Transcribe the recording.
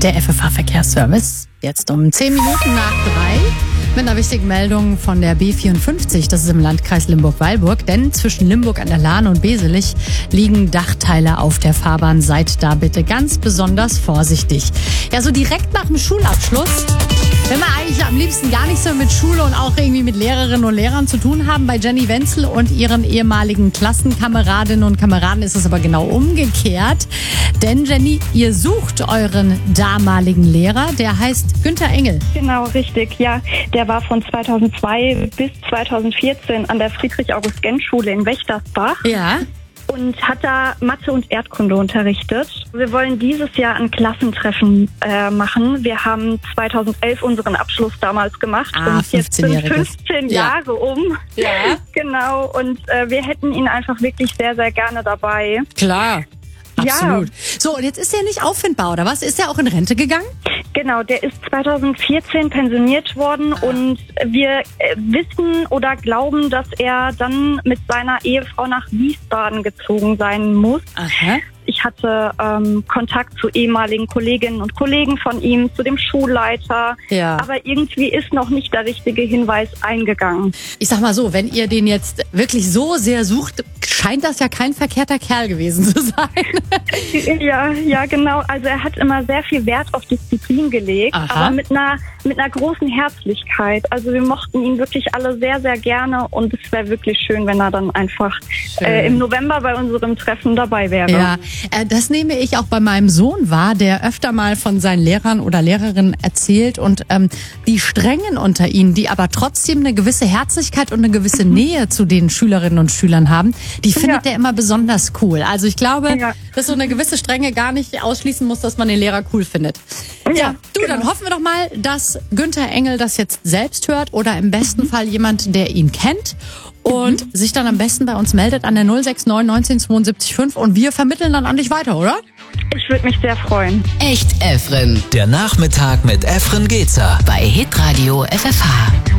Der FFH-Verkehrsservice. Jetzt um 10 Minuten nach 3 mit einer wichtigen Meldung von der B54. Das ist im Landkreis Limburg-Weilburg. Denn zwischen Limburg an der Lahn und Beselich liegen Dachteile auf der Fahrbahn. Seid da bitte ganz besonders vorsichtig. Ja, so direkt nach dem Schulabschluss, wenn wir eigentlich am liebsten gar nichts mehr mit Schule und auch irgendwie mit Lehrerinnen und Lehrern zu tun haben, bei Jenny Wenzel und ihren ehemaligen Klassenkameradinnen und Kameraden ist es aber genau umgekehrt. Denn Jenny, ihr sucht euren damaligen Lehrer, der heißt Günther Engel. Genau, richtig, ja. Der war von 2002 bis 2014 an der Friedrich-August-Gensch-Schule in Wächtersbach. Ja. Und hat da Mathe und Erdkunde unterrichtet. Wir wollen dieses Jahr ein Klassentreffen machen. Wir haben 2011 unseren Abschluss damals gemacht. Und jetzt sind 15 Jahre um. Ja. Genau. Und wir hätten ihn einfach wirklich sehr, sehr gerne dabei. Klar. Absolut. Ja. So, und jetzt ist er nicht auffindbar, oder was? Ist er auch in Rente gegangen? Genau, der ist 2014 pensioniert worden und wir wissen oder glauben, dass er dann mit seiner Ehefrau nach Wiesbaden gezogen sein muss. Aha. Ich hatte Kontakt zu ehemaligen Kolleginnen und Kollegen von ihm, zu dem Schulleiter. Ja. Aber irgendwie ist noch nicht der richtige Hinweis eingegangen. Ich sag mal so, wenn ihr den jetzt wirklich so sehr sucht, scheint das ja kein verkehrter Kerl gewesen zu sein. Ja, genau. Also er hat immer sehr viel Wert auf Disziplin gelegt, aber mit einer großen Herzlichkeit. Also wir mochten ihn wirklich alle sehr, sehr gerne und es wäre wirklich schön, wenn er dann einfach im November bei unserem Treffen dabei wäre. Ja, das nehme ich auch bei meinem Sohn wahr, der öfter mal von seinen Lehrern oder Lehrerinnen erzählt und die Strengen unter ihnen, die aber trotzdem eine gewisse Herzlichkeit und eine gewisse Nähe zu den Schülerinnen und Schülern haben, die findet er immer besonders cool. Also ich glaube, dass so eine gewisse Strenge gar nicht ausschließen muss, dass man den Lehrer cool findet. Ja, du, dann hoffen wir doch mal, dass Günther Engel das jetzt selbst hört oder im besten Fall jemand, der ihn kennt und sich dann am besten bei uns meldet an der 069 19 72 5 und wir vermitteln dann an dich weiter, oder? Ich würde mich sehr freuen. Echt Efren. Der Nachmittag mit Efren Gezer Bei Hitradio FFH.